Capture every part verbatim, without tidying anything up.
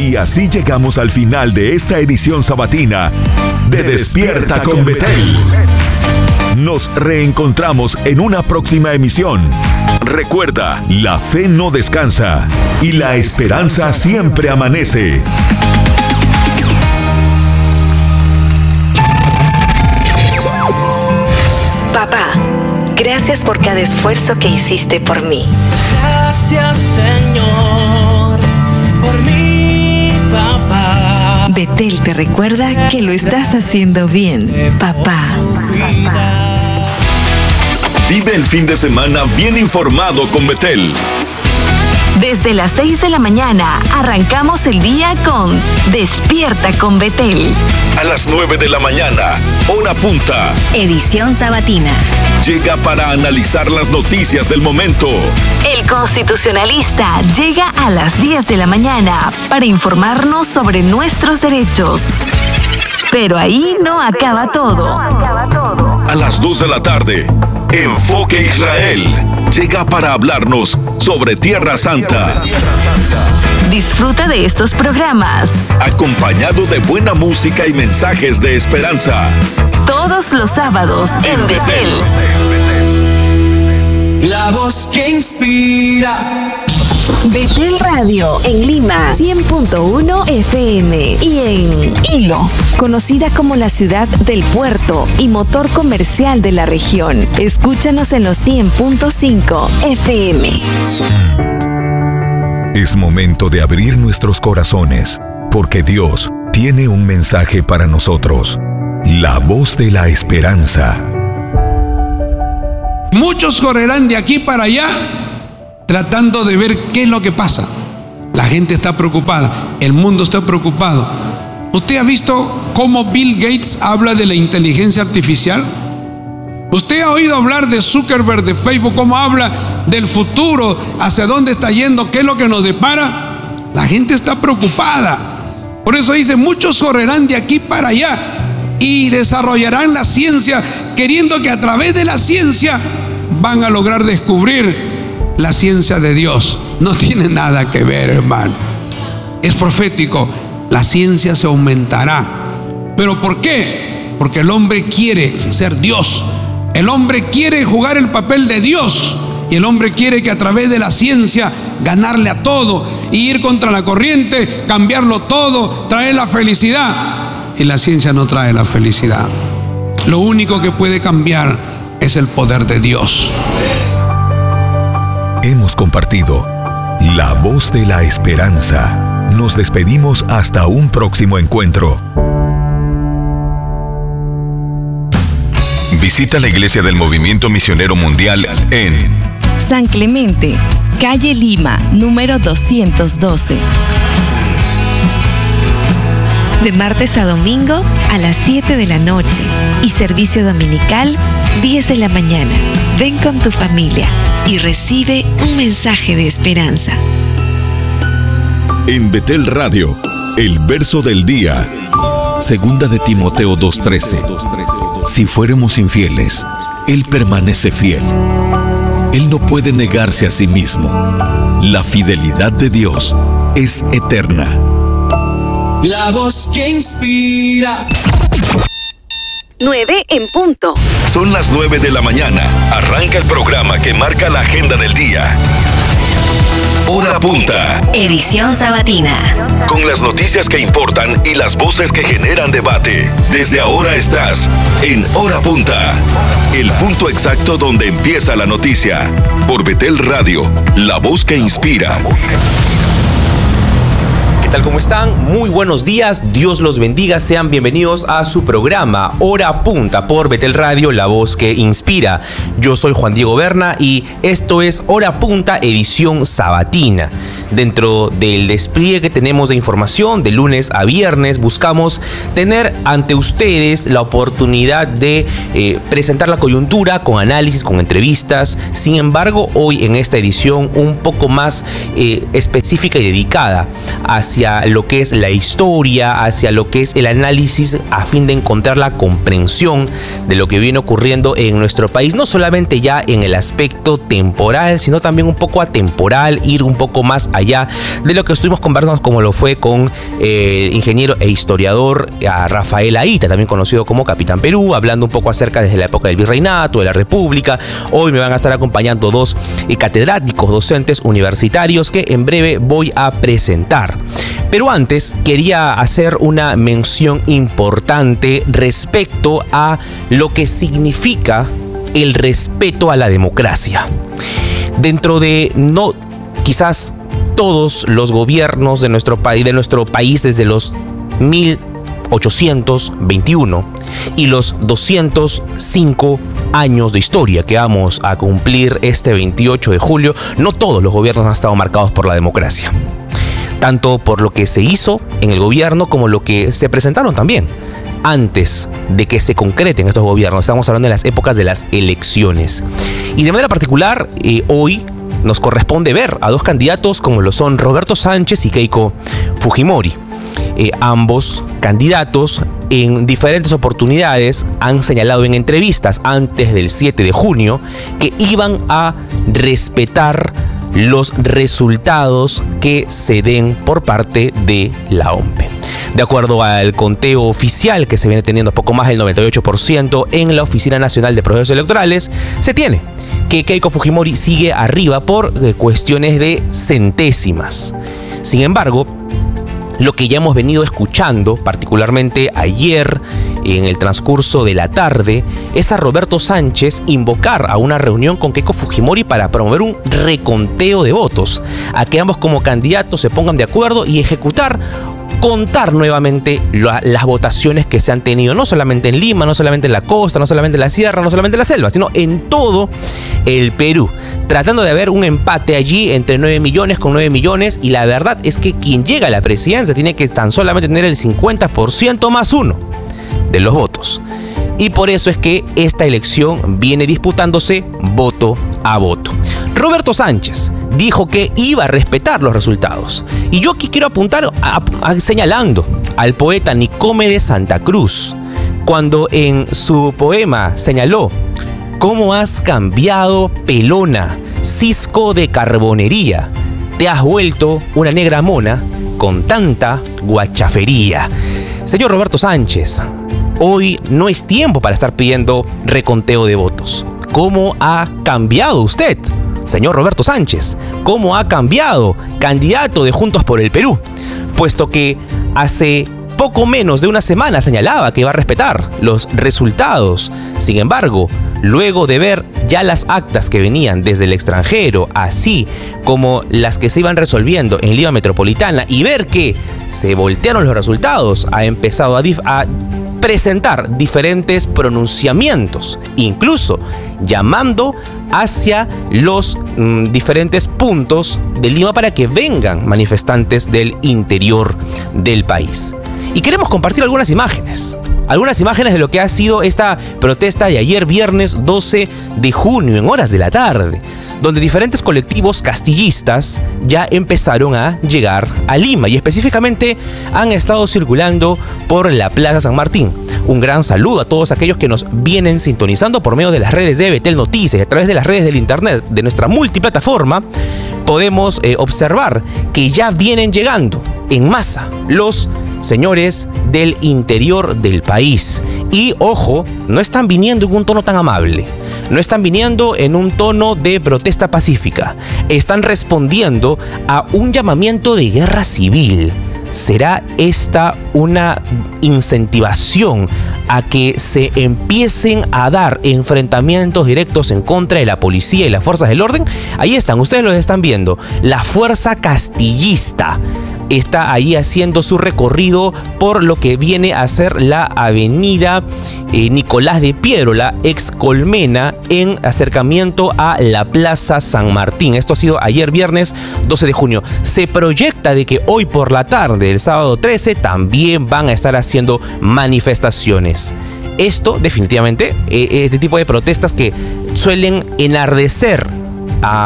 Y así llegamos al final de esta edición sabatina de Despierta con Betel. Nos reencontramos en una próxima emisión. Recuerda, la fe no descansa y la esperanza siempre amanece. Papá, gracias por cada esfuerzo que hiciste por mí. Gracias, Señor, por mí, papá. Betel te recuerda que lo estás haciendo bien, papá. Vive el fin de semana bien informado con Betel. Desde las seis de la mañana arrancamos el día con Despierta con Betel. A las nueve de la mañana, hora punta. Edición sabatina. Llega para analizar las noticias del momento. El Constitucionalista llega a las diez de la mañana para informarnos sobre nuestros derechos. Pero ahí no acaba todo. A las dos de la tarde, Enfoque Israel llega para hablarnos sobre Tierra Santa. Disfruta de estos programas, acompañado de buena música y mensajes de esperanza. Todos los sábados en Betel. La voz que inspira. Betel Radio en Lima, cien punto uno F M, y en Hilo, conocida como la ciudad del puerto y motor comercial de la región. Escúchanos en los cien punto cinco F M. Es momento de abrir nuestros corazones, porque Dios tiene un mensaje para nosotros. La voz de la esperanza. Muchos correrán de aquí para allá tratando de ver qué es lo que pasa. La gente está preocupada, el mundo está preocupado. ¿Usted ha visto cómo Bill Gates habla de la inteligencia artificial? ¿Usted ha oído hablar de Zuckerberg, de Facebook, cómo habla del futuro, hacia dónde está yendo, qué es lo que nos depara? La gente está preocupada. Por eso dice, muchos correrán de aquí para allá y desarrollarán la ciencia, queriendo que a través de la ciencia van a lograr descubrir la ciencia de Dios. No tiene nada que ver, hermano. Es profético. La ciencia se aumentará. ¿Pero por qué? Porque el hombre quiere ser Dios. El hombre quiere jugar el papel de Dios. Y el hombre quiere que a través de la ciencia ganarle a todo, y ir contra la corriente, cambiarlo todo, traer la felicidad. Y la ciencia no trae la felicidad. Lo único que puede cambiar es el poder de Dios. Hemos compartido La Voz de la Esperanza. Nos despedimos hasta un próximo encuentro. Visita la Iglesia del Movimiento Misionero Mundial en San Clemente, calle Lima, número doscientos doce. De martes a domingo a las siete de la noche y servicio dominical diez de la mañana. Ven con tu familia y recibe un mensaje de esperanza. En Betel Radio, el verso del día. Segunda de Timoteo dos trece. Si fuéramos infieles, Él permanece fiel. Él no puede negarse a sí mismo. La fidelidad de Dios es eterna. La voz que inspira. nueve en punto. Son las nueve de la mañana. Arranca el programa que marca la agenda del día. Hora punta. Edición sabatina. Con las noticias que importan y las voces que generan debate. Desde ahora estás en Hora Punta. El punto exacto donde empieza la noticia. Por Betel Radio, la voz que inspira. ¿Qué tal? ¿Cómo están? Muy buenos días, Dios los bendiga, sean bienvenidos a su programa Hora Punta por Betel Radio, la voz que inspira. Yo soy Juan Diego Berna y esto es Hora Punta edición sabatina. Dentro del despliegue que tenemos de información de lunes a viernes, buscamos tener ante ustedes la oportunidad de eh, presentar la coyuntura con análisis, con entrevistas. Sin embargo, hoy en esta edición un poco más eh, específica y dedicada hacia hacia lo que es la historia, hacia lo que es el análisis, a fin de encontrar la comprensión de lo que viene ocurriendo en nuestro país, no solamente ya en el aspecto temporal, sino también un poco atemporal, ir un poco más allá de lo que estuvimos conversando, como lo fue con eh, el ingeniero e historiador a Rafael Aita, también conocido como Capitán Perú, hablando un poco acerca desde la época del virreinato, de la república. Hoy me van a estar acompañando dos eh, catedráticos, docentes universitarios que en breve voy a presentar. Pero antes quería hacer una mención importante respecto a lo que significa el respeto a la democracia. Dentro de no quizás todos los gobiernos de nuestro país, de nuestro país desde los mil ochocientos veintiuno y los doscientos cinco años de historia que vamos a cumplir este veintiocho de julio, no todos los gobiernos han estado marcados por la democracia, tanto por lo que se hizo en el gobierno como lo que se presentaron también antes de que se concreten estos gobiernos. Estamos hablando de las épocas de las elecciones, y de manera particular eh, hoy nos corresponde ver a dos candidatos como lo son Roberto Sánchez y Keiko Fujimori. Eh, ambos candidatos en diferentes oportunidades han señalado en entrevistas antes del siete de junio que iban a respetar los resultados que se den por parte de la O M P E. De acuerdo al conteo oficial que se viene teniendo poco más del noventa y ocho por ciento en la Oficina Nacional de Procesos Electorales, se tiene que Keiko Fujimori sigue arriba por eh, cuestiones de centésimas. Sin embargo, lo que ya hemos venido escuchando, particularmente ayer en el transcurso de la tarde, es a Roberto Sánchez invocar a una reunión con Keiko Fujimori para promover un reconteo de votos, a que ambos como candidatos se pongan de acuerdo y ejecutar, contar nuevamente la, las votaciones que se han tenido, no solamente en Lima, no solamente en la costa, no solamente en la sierra, no solamente en la selva, sino en todo el Perú, tratando de haber un empate allí entre nueve millones con nueve millones, y la verdad es que quien llega a la presidencia tiene que tan solamente tener el cincuenta por ciento más uno de los votos. Y por eso es que esta elección viene disputándose voto a voto. Roberto Sánchez dijo que iba a respetar los resultados. Y yo aquí quiero apuntar a, a, señalando al poeta Nicome de Santa Cruz, cuando en su poema señaló: ¿cómo has cambiado, pelona, cisco de carbonería? Te has vuelto una negra mona con tanta guachafería. Señor Roberto Sánchez, hoy no es tiempo para estar pidiendo reconteo de votos. ¿Cómo ha cambiado usted, señor Roberto Sánchez? ¿Cómo ha cambiado, candidato de Juntos por el Perú? Puesto que hace poco menos de una semana señalaba que iba a respetar los resultados. Sin embargo, luego de ver ya las actas que venían desde el extranjero, así como las que se iban resolviendo en Lima Metropolitana, y ver que se voltearon los resultados, ha empezado a, dif- a presentar diferentes pronunciamientos, incluso llamando hacia los mm, diferentes puntos de Lima para que vengan manifestantes del interior del país. Y queremos compartir algunas imágenes, algunas imágenes de lo que ha sido esta protesta de ayer viernes doce de junio en horas de la tarde, donde diferentes colectivos castillistas ya empezaron a llegar a Lima y específicamente han estado circulando por la Plaza San Martín. Un gran saludo a todos aquellos que nos vienen sintonizando por medio de las redes de Betel Noticias y a través de las redes del internet de nuestra multiplataforma. Podemos eh, observar que ya vienen llegando en masa los señores del interior del país. Y ojo, no están viniendo en un tono tan amable, no están viniendo en un tono de protesta pacífica, están respondiendo a un llamamiento de guerra civil. ¿Será esta una incentivación a que se empiecen a dar enfrentamientos directos en contra de la policía y las fuerzas del orden? Ahí están, ustedes lo están viendo, la fuerza castillista está ahí haciendo su recorrido por lo que viene a ser la avenida eh, Nicolás de Piedro, la ex Colmena, en acercamiento a la Plaza San Martín. Esto ha sido ayer viernes doce de junio. Se proyecta de que hoy por la tarde, el sábado trece, también van a estar haciendo manifestaciones. Esto definitivamente, eh, este tipo de protestas que suelen enardecer a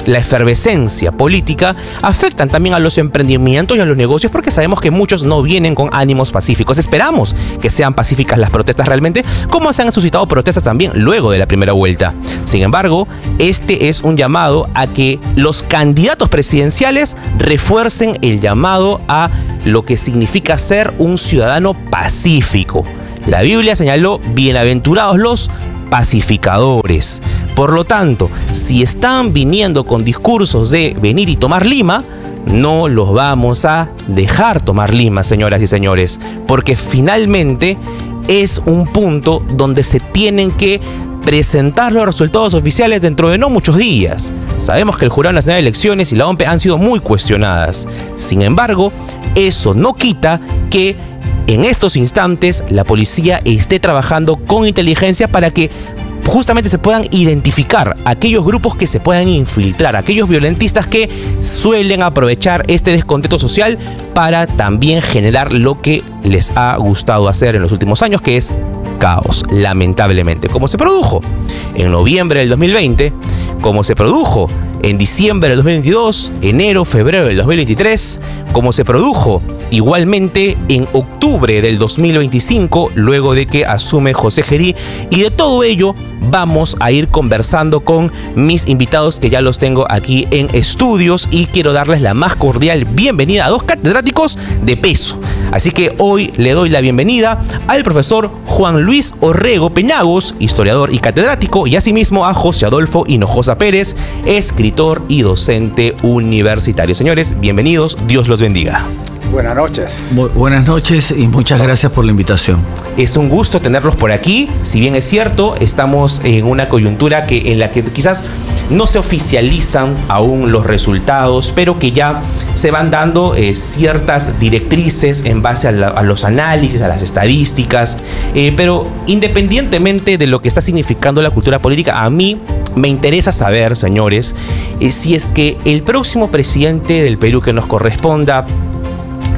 la efervescencia política afectan también a los emprendimientos y a los negocios, porque sabemos que muchos no vienen con ánimos pacíficos. Esperamos que sean pacíficas las protestas realmente, como se han suscitado protestas también luego de la primera vuelta. Sin embargo, este es un llamado a que los candidatos presidenciales refuercen el llamado a lo que significa ser un ciudadano pacífico. La Biblia señaló: bienaventurados los pacificadores. Por lo tanto, si están viniendo con discursos de venir y tomar Lima, no los vamos a dejar tomar Lima, señoras y señores, porque finalmente es un punto donde se tienen que presentar los resultados oficiales dentro de no muchos días. Sabemos que el Jurado Nacional de Elecciones y la O M P han sido muy cuestionadas. Sin embargo, eso no quita que en estos instantes la policía esté trabajando con inteligencia para que justamente se puedan identificar aquellos grupos que se puedan infiltrar, aquellos violentistas que suelen aprovechar este descontento social para también generar lo que les ha gustado hacer en los últimos años, que es caos, lamentablemente, como se produjo en noviembre del dos mil veinte, como se produjo en diciembre del dos mil veintidós, enero, febrero del dos mil veintitrés, como se produjo igualmente en octubre del dos mil veinticinco, luego de que asume José Gerí. Y de todo ello vamos a ir conversando con mis invitados, que ya los tengo aquí en estudios, y quiero darles la más cordial bienvenida a dos catedráticos de peso. Así que hoy le doy la bienvenida al profesor Juan Luis Orrego Peñagos, historiador y catedrático, y asimismo a José Adolfo Hinojosa Pérez, escritor y docente universitario. Señores, bienvenidos, Dios los bendiga. Buenas noches. Bu- buenas noches y muchas gracias por la invitación. Es un gusto tenerlos por aquí. Si bien es cierto, estamos en una coyuntura que, en la que quizás no se oficializan aún los resultados, pero que ya se van dando eh, ciertas directrices en base a, la, a los análisis, a las estadísticas. Eh, pero independientemente de lo que está significando la cultura política, a mí me interesa saber, señores, eh, si es que el próximo presidente del Perú que nos corresponda